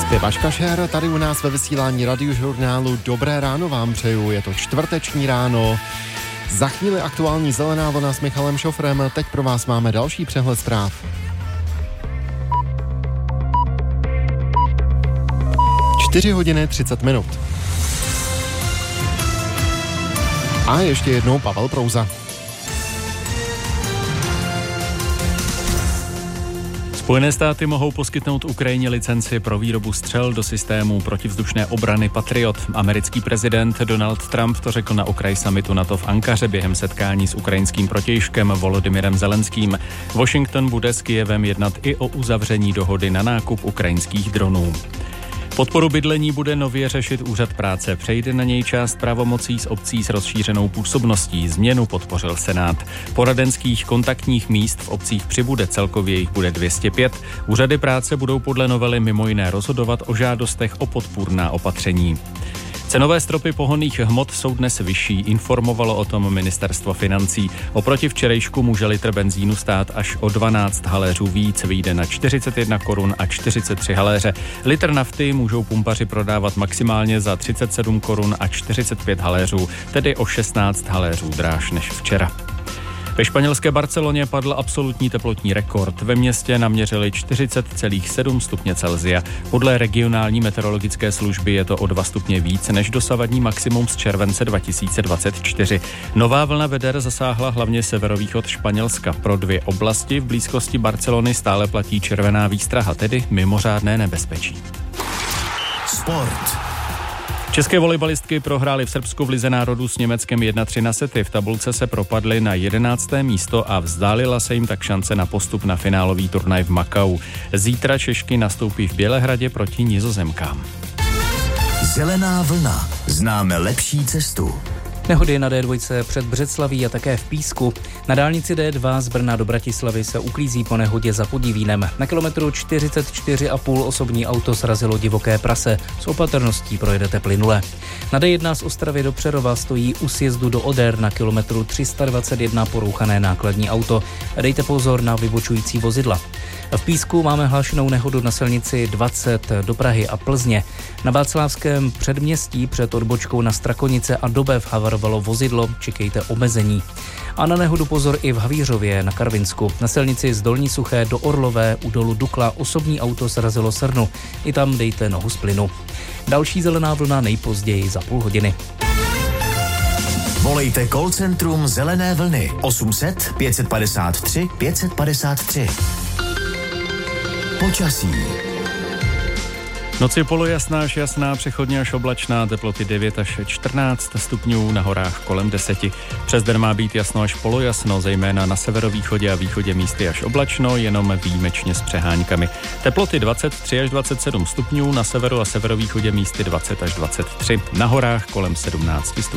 Vaška Šér tady u nás ve vysílání Radiožurnálu. Dobré ráno vám přeju, je to čtvrteční ráno. Za chvíli aktuální zelená vlna s Michalem Šofrem. Teď pro vás máme další přehled zpráv. Čtyři hodiny 30 minut. A ještě jednou Pavel Prouza. Spojené státy mohou poskytnout Ukrajině licenci pro výrobu střel do systému protivzdušné obrany Patriot. Americký prezident Donald Trump to řekl na okraji summitu NATO v Ankaře během setkání s ukrajinským protějškem Volodymyrem Zelenským. Washington bude s Kyjevem jednat i o uzavření dohody na nákup ukrajinských dronů. Podporu bydlení bude nově řešit Úřad práce. Přejde na něj část pravomocí z obcí s rozšířenou působností. Změnu podpořil Senát. Poradenských kontaktních míst v obcích přibude, celkově jich bude 205. Úřady práce budou podle novely mimo jiné rozhodovat o žádostech o podpůrná opatření. Cenové stropy pohonných hmot jsou dnes vyšší, informovalo o tom ministerstvo financí. Oproti včerejšku může litr benzínu stát až o 12 haléřů víc, vyjde na 41 korun a 43 haléře. Litr nafty můžou pumpaři prodávat maximálně za 37 korun a 45 haléřů, tedy o 16 haléřů dráž než včera. Ve španělské Barceloně padl absolutní teplotní rekord. Ve městě naměřili 40,7 stupně Celsia. Podle regionální meteorologické služby je to o 2 stupně víc než dosavadní maximum z července 2024. Nová vlna veder zasáhla hlavně severovýchod Španělska. Pro 2 oblasti v blízkosti Barcelony stále platí červená výstraha, tedy mimořádné nebezpečí. Sport. České volejbalistky prohrály v Srbsku v Lize národů s Německem 1-3 na sety. V tabulce se propadly na 11. místo a vzdálila se jim tak šance na postup na finálový turnaj v Makau. Zítra Češky nastoupí v Bělehradě proti Nizozemkám. Zelená vlna. Známe lepší cestu. Nehody na D2 před Břeclaví a také v Písku. Na dálnici D2 z Brna do Bratislavy se uklízí po nehodě za Podivínem. Na kilometru 44,5 osobní auto srazilo divoké prase. S opatrností projedete plynule. Na D1 z Ostravy do Přerova stojí u sjezdu do Oder na kilometru 321 porouchané nákladní auto. Dejte pozor na vybočující vozidla. V Písku máme hlášenou nehodu na silnici 20 do Prahy a Plzně. Na Václavském předměstí před odbočkou na Strakonice a Dobev havarovalo vozidlo, čekejte omezení. A na nehodu pozor i v Havířově na Karvinsku. Na silnici z Dolní Suché do Orlové u dolu Dukla osobní auto srazilo srnu. I tam dejte nohu z plynu. Další zelená vlna nejpozději za půl hodiny. Volejte call centrum Zelené vlny 800 553 553. Počasí. Noc je polojasná až jasná, přechodně až oblačná, teploty 9 až 14 stupňů, na horách kolem 10. Přes den má být jasno až polojasno, zejména na severovýchodě a východě místy až oblačno, jenom výjimečně s přeháňkami. Teploty 23 až 27 stupňů, na severu a severovýchodě místy 20 až 23, na horách kolem 17 stupňů.